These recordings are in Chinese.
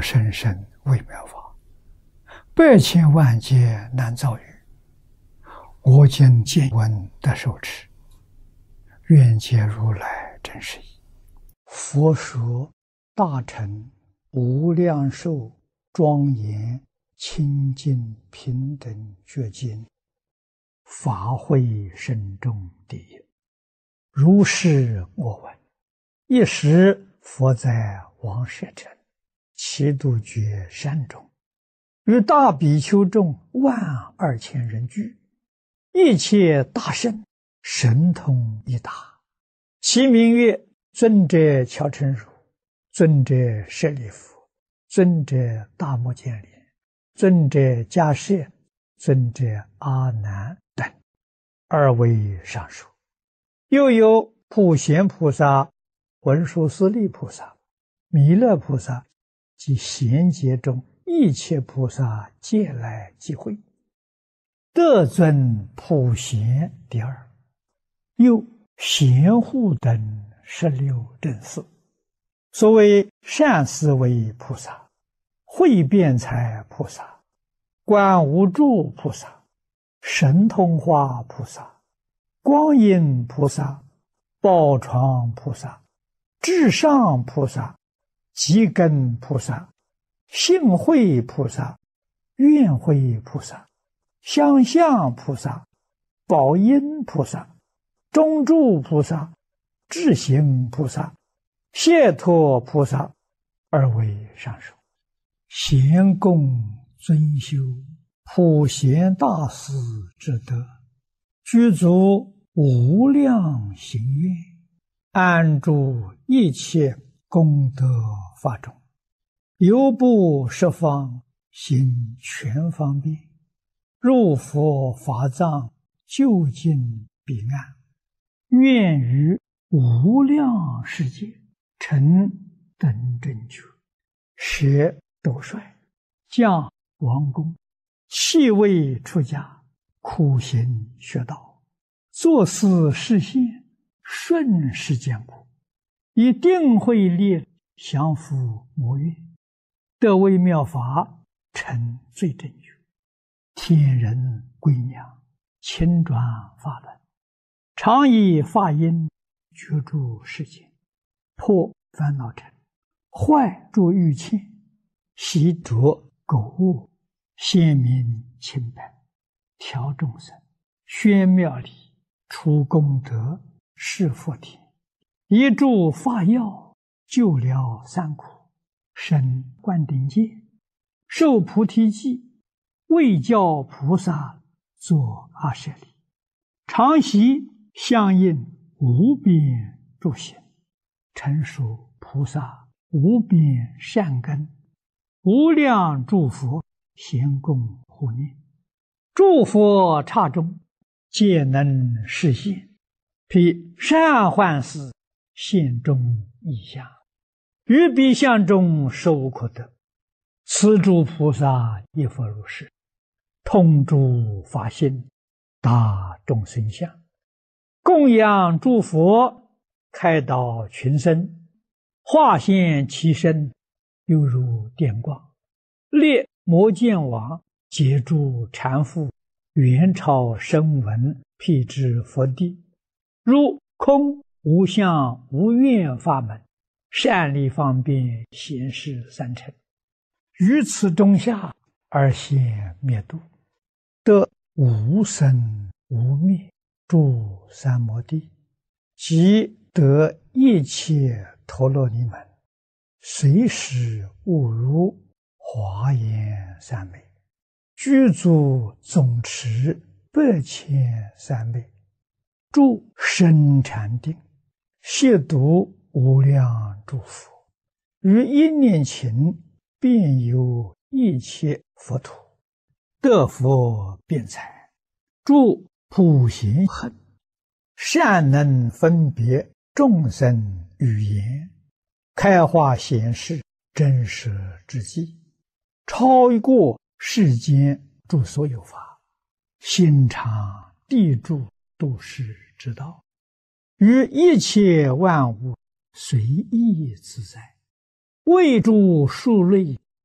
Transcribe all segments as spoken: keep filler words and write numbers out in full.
甚深微妙法，百千万劫难遭遇。我今见闻得受持，愿解如来真实义。佛说大乘无量寿庄严清净平等觉经，法会深重第一。如是我闻，一时佛在王舍城祇度觉山中，与大比丘众万二千人聚，一切大圣神通一达，其名曰尊者乔陈如、尊者舍利弗、尊者大目犍连、尊者迦叶、尊者阿难等，二位上首。又有普贤菩萨、文殊师利菩萨、弥勒菩萨及贤劫中一切菩萨皆来集会，得尊普贤第二。又贤护等十六正士，所谓善思维菩萨、慧辩才菩萨、观无住菩萨、神通化菩萨、光阴菩萨、宝床菩萨、至上菩萨、积根菩萨、性慧菩萨、愿慧菩萨、相向菩萨、宝音菩萨、中住菩萨、智行菩萨、解脱菩萨，二位上首。贤供尊修普贤大士之德，具足无量行愿，安住一切功德法中，犹不十方行全方便，入佛法藏，究竟彼岸，愿于无量世界成等正觉，舍斗率，降王宫，弃位出家，苦行学道，作思实现，顺世间苦，以定慧力降伏魔怨，得微妙法，成最正觉，天人归娘，亲转法轮，常以法音居住世间，破烦恼尘，坏诸欲嗔，习着苟恶，显明清白，调众生，宣妙理，除功德，示佛田，一助法药，救了三苦，生灌顶戒，受菩提记，为教菩萨作阿舍利，常习相应无边诸行，成熟菩萨无边善根，无量诸佛咸供护念，诸佛刹中皆能示现，披善幻事现中异相，于彼相中实无可得。此诸菩萨亦复如是，通诸法性，达众生相，供养诸佛，开导群生，化现其身，犹如电光，列摩犍王，解诸禅父，元朝声闻，辟支佛地，如空无相无愿法门，善利方便显示三乘，于此中下而现灭度，得无生无灭诸三摩地，即得一切陀罗尼门，随时悟入华严三昧，具足总持百千三昧，住深禅定，亵渎无量诸佛，于一念頃遍游一切佛土，得佛辩才，住普贤行，善能分别众生语言，开化显示真实之际，超过世间诸所有法，心常地住度世之道，于一切万物随意自在，为诸数类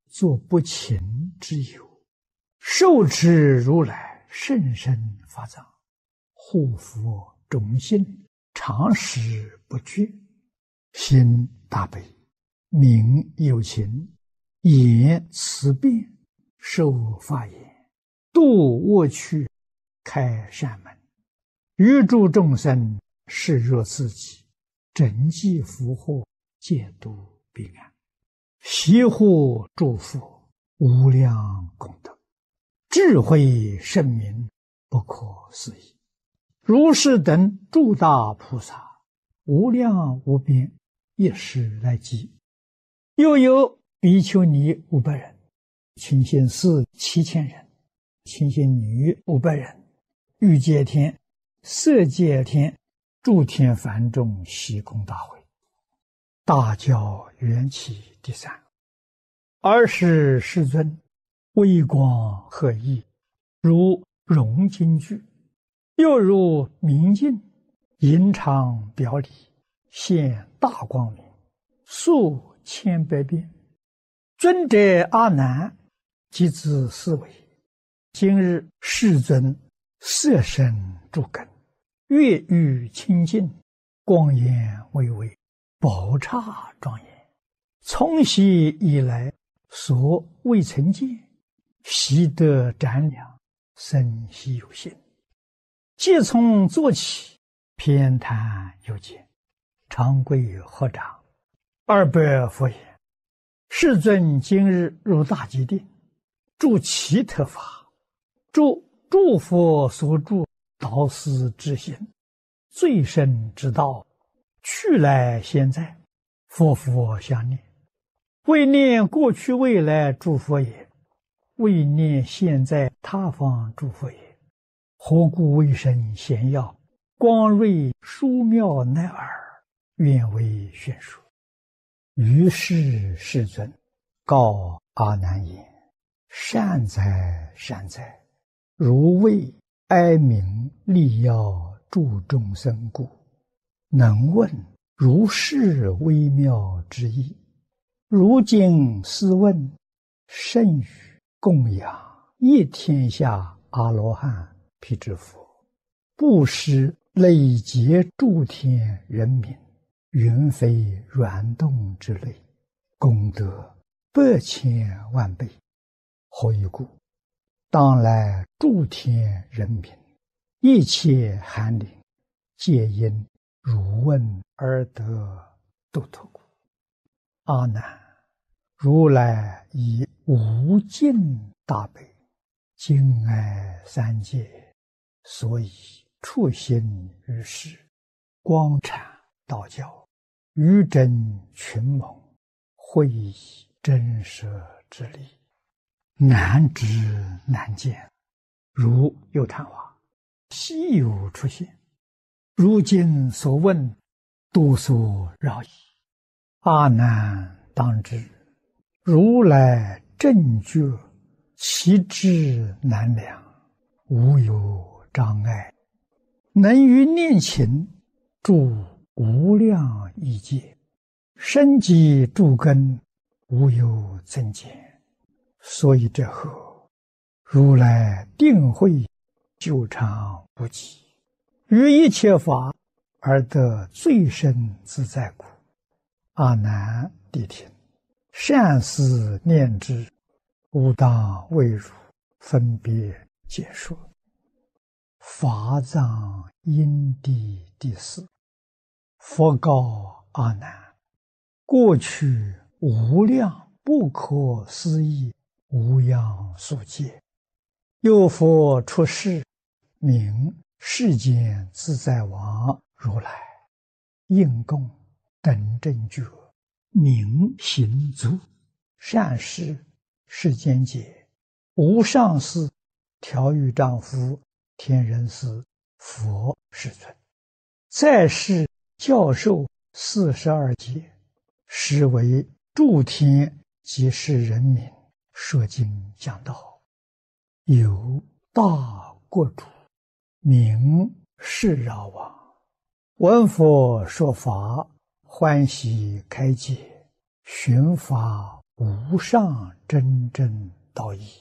作不勤之有，受持如来甚深法藏，护佛忠信，常时不绝，心大悲，名有情，言慈悲，受法言，度恶趣，开善门，欲助众生，视若自己，整济福祸，戒度彼岸，悉护诸佛，无量功德，智慧圣明，不可思议。如是等诸大菩萨，无量无边，一时来集。又有比丘尼五百人，清心寺七千人，清心女五百人，欲界天、色界天、诸天梵众悉供大会。大教缘起第三。尔时世尊微光和熠，如融金具，又如明镜，银常表里，现大光明，数千百变。尊者阿难即自思维：今日世尊色身诸根，月欲清净，光焰巍巍，宝刹庄严，从昔以来所未曾见，习得瞻量，生希有心。即从坐起，偏袒有见，长跪合掌，二百佛言：世尊今日入大吉定，住奇特法，住诸佛所住导师之心，最深之道，去来现在，佛佛相念，为念过去未来诸佛也，为念现在他方诸佛也。何故为身显耀，光瑞殊妙乃尔，愿为宣说。于是世尊告阿难言：善哉善哉，如为哀鸣利要助众生故，能问如是微妙之意。如今斯问，甚于供养一天下阿罗汉辟支佛，布施累劫诸天人民，云飞软动之类，功德百千万倍。何以故？当来诸天人民，一切寒灵，皆因汝问而得度脱故。阿难，如来以无尽大悲，敬爱三界，所以处心于世，光阐道教，于真群蒙，会以真实之理，难知难见，如有昙花，稀有出现。如今所问，多所扰矣。阿难当知，如来正觉，其智难量，无有障碍，能于念勤住无量亿界，深积诸根，无有增减。所以这后，如来定慧久长不极，于一切法而得最深自在故。阿难谛听，善思念之，吾当为汝分别解说。法藏因地第四。佛告阿难：过去无量不可思议无量数劫，有佛出世，名世间自在王如来，应供等正觉，名行足，善事世间解，无上士、调御丈夫、天人师、佛世尊，在世教授四十二劫，实为诸天及世人民说经讲道。有大国主，名释饶王，闻佛说法，欢喜开解，寻法无上真正道义。